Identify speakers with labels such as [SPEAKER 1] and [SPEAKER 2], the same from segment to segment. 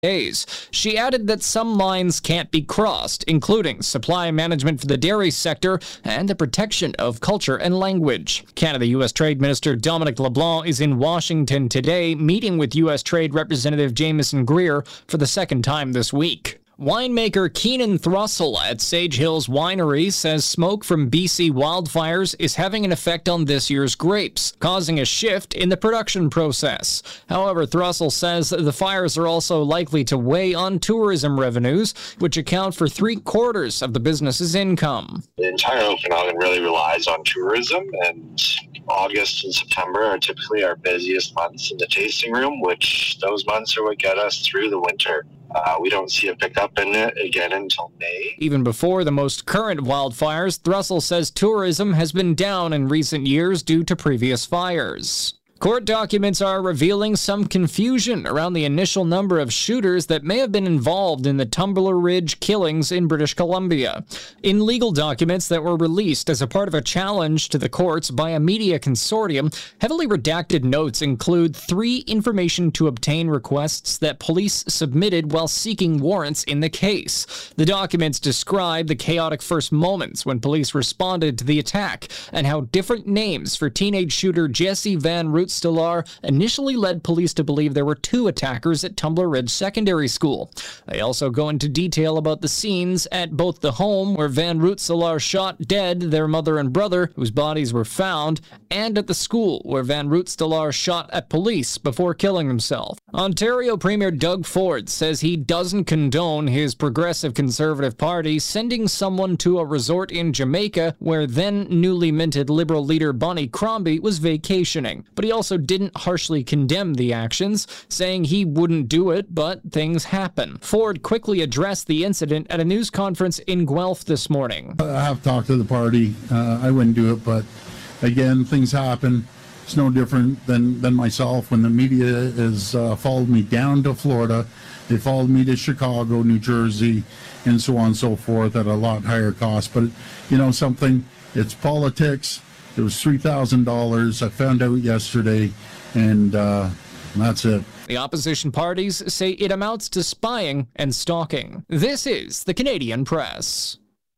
[SPEAKER 1] days. She added that some lines can't be crossed, including supply management for the dairy sector and the protection of culture and language. Canada-U.S. Trade Minister Dominic LeBlanc is in Washington today, meeting with U.S. Trade Representative Jamieson Greer for the second time this week. Winemaker Keenan Thrussell at Sage Hills Winery says smoke from BC wildfires is having an effect on this year's grapes, causing a shift in the production process. However, Thrussell says the fires are also likely to weigh on tourism revenues, which account for 3/4 of the business's income.
[SPEAKER 2] The entire Okanagan really relies on tourism, and August and September are typically our busiest months in the tasting room, which those months are what get us through the winter. We don't see a pickup in it again until May.
[SPEAKER 1] Even before the most current wildfires, Thrussell says tourism has been down in recent years due to previous fires. Court documents are revealing some confusion around the initial number of shooters that may have been involved in the Tumbler Ridge killings in British Columbia. In legal documents that were released as a part of a challenge to the courts by a media consortium, heavily redacted notes include 3 information to obtain requests that police submitted while seeking warrants in the case. The documents describe the chaotic first moments when police responded to the attack and how different names for teenage shooter Jesse Van Rootstelar initially led police to believe there were 2 attackers at Tumbler Ridge Secondary School. They also go into detail about the scenes at both the home where Van Rootstelar shot dead their mother and brother, whose bodies were found, and at the school where Van Rootstelar shot at police before killing himself. Ontario Premier Doug Ford says he doesn't condone his Progressive Conservative Party sending someone to a resort in Jamaica where then newly minted Liberal leader Bonnie Crombie was vacationing. But he also didn't harshly condemn the actions, saying he wouldn't do it, but things happen. Ford quickly addressed the incident at a news conference in Guelph this morning.
[SPEAKER 3] I have talked to the party. I wouldn't do it, but again, things happen. It's no different than myself. When the media has followed me down to Florida, they followed me to Chicago, New Jersey, and so on and so forth at a lot higher cost. But you know something, it's politics. It was $3,000. I found out yesterday, and that's it.
[SPEAKER 1] The opposition parties say it amounts to spying and stalking. This is the Canadian Press.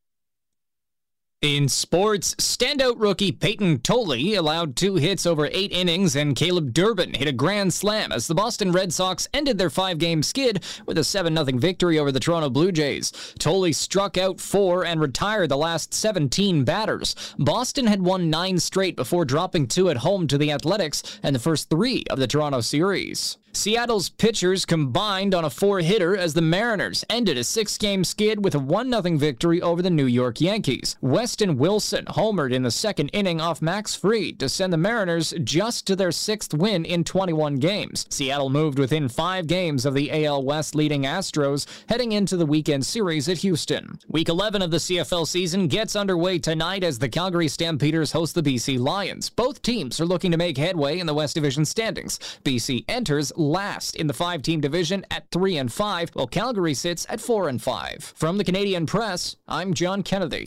[SPEAKER 1] In sports, standout rookie Peyton Tolley allowed 2 hits over 8 innings, and Caleb Durbin hit a grand slam as the Boston Red Sox ended their 5-game skid with a 7-0 victory over the Toronto Blue Jays. Tolley struck out 4 and retired the last 17 batters. Boston had won 9 straight before dropping 2 at home to the Athletics and the first 3 of the Toronto series. Seattle's pitchers combined on a 4-hitter as the Mariners ended a 6-game skid with a 1-0 victory over the New York Yankees. Weston Wilson homered in the second inning off Max Fried to send the Mariners just to their 6th win in 21 games. Seattle moved within 5 games of the AL West leading Astros, heading into the weekend series at Houston. Week 11 of the CFL season gets underway tonight as the Calgary Stampeders host the BC Lions. Both teams are looking to make headway in the West Division standings. BC enters last in the 5-team division at 3-5, while Calgary sits at 4-5. From the Canadian Press, I'm John Kennedy.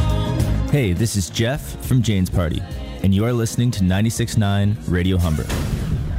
[SPEAKER 4] Hey, this is Jeff from Jane's Party, and you are listening to 96.9 Radio Humber.